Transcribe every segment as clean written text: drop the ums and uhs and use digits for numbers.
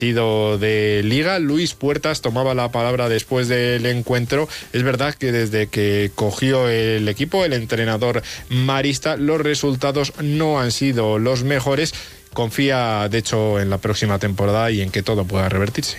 partido de Liga. Luis Puertas tomaba la palabra después del encuentro. Es verdad que desde que cogió el equipo, el entrenador marista, los resultados no han sido los mejores. Confía, de hecho, en la próxima temporada y en que todo pueda revertirse.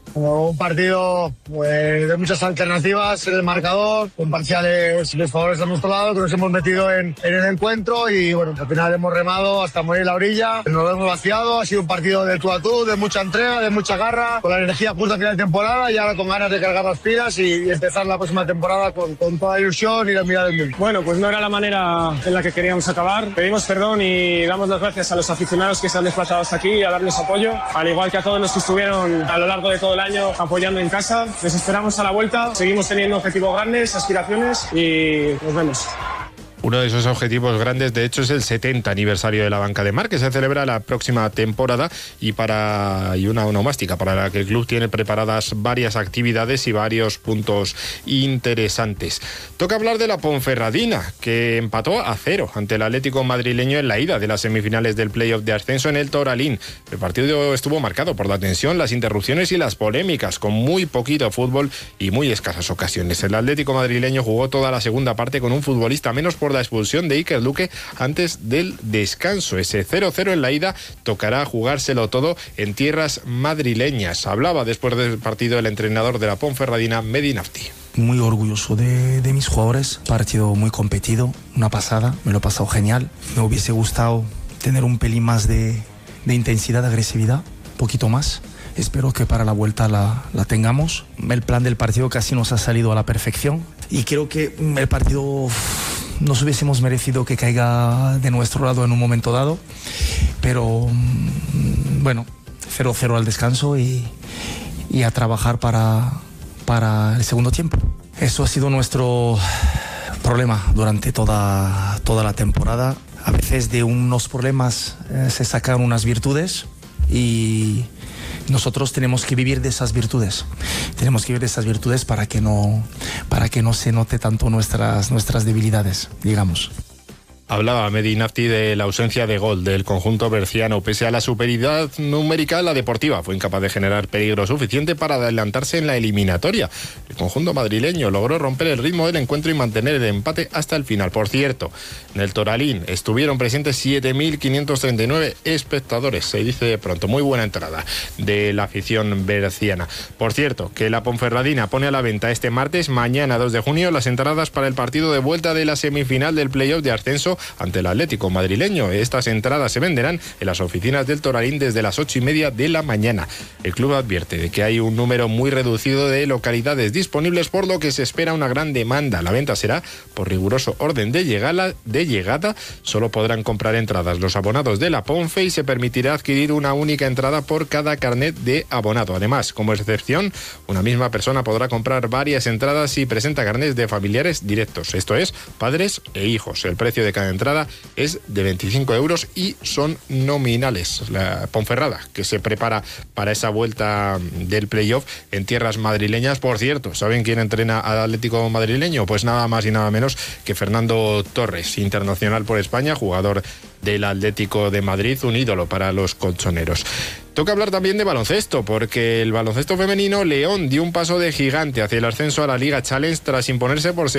Un partido de muchas alternativas en el marcador, con parciales les favorecen a nuestro lado, que nos hemos metido en el encuentro y bueno, al final hemos remado hasta morir la orilla, nos lo hemos vaciado, ha sido un partido de tú a tú, de mucha entrega, de mucha garra, con la energía justa a final de temporada y ahora con ganas de cargar las pilas y empezar la próxima temporada con toda la ilusión y la mirada del mundo. Bueno, pues no era la manera en la que queríamos acabar. Pedimos perdón y damos las gracias a los aficionados que se han desplazado hasta aquí a darles apoyo, al igual que a todos los que estuvieron a lo largo de todo el año apoyando en casa. Les esperamos a la vuelta, seguimos teniendo objetivos grandes, aspiraciones y nos vemos. Uno de esos objetivos grandes, de hecho, es el 70 aniversario de la Banca de Mar, que se celebra la próxima temporada y una onomástica para la que el club tiene preparadas varias actividades y varios puntos interesantes. Toca hablar de la Ponferradina, que empató a 0 ante el Atlético madrileño en la ida de las semifinales del playoff de ascenso en el Toralín. El partido estuvo marcado por la tensión, las interrupciones y las polémicas, con muy poquito fútbol y muy escasas ocasiones. El Atlético madrileño jugó toda la segunda parte con un futbolista menos por la expulsión de Iker Duque antes del descanso. Ese 0-0 en la ida tocará jugárselo todo en tierras madrileñas. Hablaba después del partido el entrenador de la Ponferradina, Mehdi Nafti. Muy orgulloso de mis jugadores, partido muy competido, una pasada, me lo he pasado genial. Me hubiese gustado tener un pelín más de intensidad, de agresividad, un poquito más. Espero que para la vuelta la tengamos. El plan del partido casi nos ha salido a la perfección y creo que el partido nos hubiésemos merecido que caiga de nuestro lado en un momento dado, pero bueno, 0-0 al descanso y a trabajar para el segundo tiempo. Eso ha sido nuestro problema durante toda la temporada. A veces de unos problemas se sacan unas virtudes y nosotros tenemos que vivir de esas virtudes. Tenemos que vivir de esas virtudes para que no se note tanto nuestras debilidades, digamos. Hablaba Mehdi Nafti de la ausencia de gol del conjunto berciano. Pese a la superioridad numérica, la Deportiva fue incapaz de generar peligro suficiente para adelantarse en la eliminatoria. El conjunto madrileño logró romper el ritmo del encuentro y mantener el empate hasta el final. Por cierto, en el Toralín estuvieron presentes 7.539 espectadores. Se dice de pronto, muy buena entrada de la afición berciana. Por cierto, que la Ponferradina pone a la venta este martes, mañana 2 de junio, las entradas para el partido de vuelta de la semifinal del playoff de ascenso ante el Atlético madrileño. Estas entradas se venderán en las oficinas del Toralín desde las 8:30 de la mañana. El club advierte de que hay un número muy reducido de localidades disponibles, por lo que se espera una gran demanda. La venta será por riguroso orden de llegada. Solo podrán comprar entradas los abonados de la Ponfe y se permitirá adquirir una única entrada por cada carnet de abonado. Además, como excepción, una misma persona podrá comprar varias entradas si presenta carnets de familiares directos, esto es, padres e hijos. El precio de cada entrada es de 25 euros y son nominales. La Ponferrada, que se prepara para esa vuelta del playoff en tierras madrileñas. Por cierto, ¿saben quién entrena al Atlético madrileño? Pues nada más y nada menos que Fernando Torres, internacional por España, jugador del Atlético de Madrid, un ídolo para los colchoneros. Toca hablar también de baloncesto, porque el baloncesto femenino León dio un paso de gigante hacia el ascenso a la Liga Challenge tras imponerse por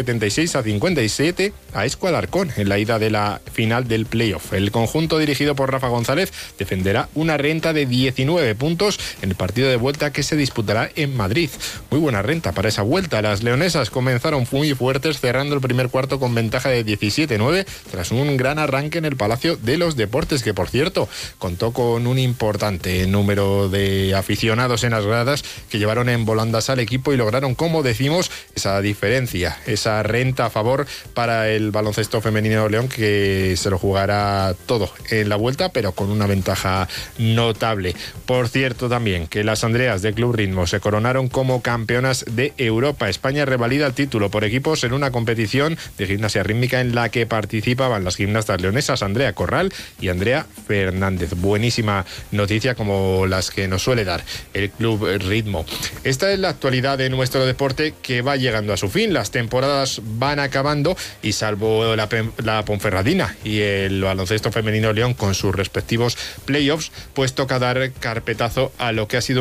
76-57 a Escuadra Arcón en la ida de la final del playoff. El conjunto dirigido por Rafa González defenderá una renta de 19 puntos en el partido de vuelta que se disputará en Madrid. Muy buena renta para esa vuelta. Las leonesas comenzaron muy fuertes, cerrando el primer cuarto con ventaja de 17-9 tras un gran arranque en el Palacio de los Deportes, que por cierto contó con un importante número de aficionados en las gradas que llevaron en volandas al equipo y lograron, como decimos, esa diferencia, esa renta a favor para el baloncesto femenino de León, que se lo jugará todo en la vuelta, pero con una ventaja notable. Por cierto también que las Andreas de Club Ritmo se coronaron como campeonas de Europa. España revalida el título por equipos en una competición de gimnasia rítmica en la que participaban las gimnastas leonesas Andrea Corral y Andrea Fernández. Buenísima noticia, como las que nos suele dar el Club Ritmo. Esta es la actualidad de nuestro deporte, que va llegando a su fin. Las temporadas van acabando y salvo la Ponferradina y el baloncesto femenino León con sus respectivos playoffs, pues toca dar carpetazo a lo que ha sido